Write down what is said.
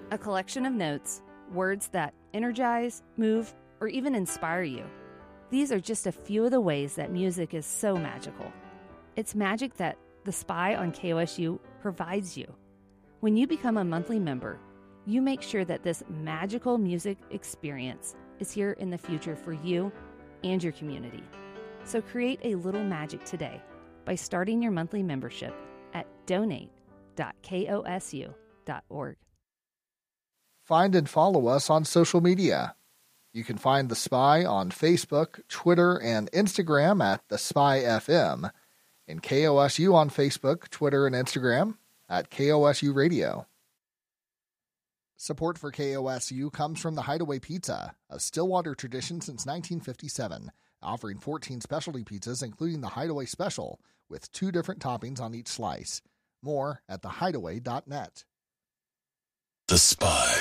a collection of notes, words that energize, move, or even inspire you. These are just a few of the ways that music is so magical. It's magic that The Spy on KOSU provides you. When you become a monthly member, you make sure that this magical music experience is here in the future for you and your community. So create a little magic today by starting your monthly membership at donate.kosu.org. Find and follow us on social media. You can find The Spy on Facebook, Twitter, and Instagram at The Spy FM, and KOSU on Facebook, Twitter, and Instagram at KOSU Radio. Support for KOSU comes from the Hideaway Pizza, a Stillwater tradition since 1957, offering 14 specialty pizzas, including the Hideaway Special, with 2 different toppings on each slice. More at thehideaway.net. The Spy.